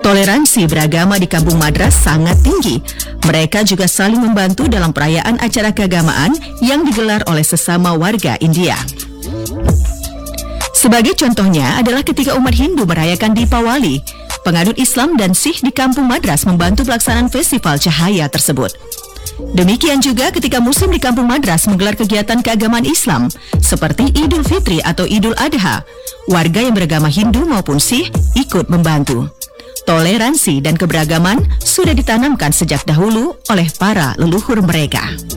Toleransi beragama di kampung Madras sangat tinggi. Mereka juga saling membantu dalam perayaan acara keagamaan yang digelar oleh sesama warga India. Sebagai contohnya adalah ketika umat Hindu merayakan Dipawali, penganut Islam dan Sikh di kampung Madras membantu pelaksanaan festival cahaya tersebut. Demikian juga ketika Muslim di kampung Madras menggelar kegiatan keagamaan Islam seperti Idul Fitri atau Idul Adha, warga yang beragama Hindu maupun Sikh ikut membantu. Toleransi dan keberagaman sudah ditanamkan sejak dahulu oleh para leluhur mereka.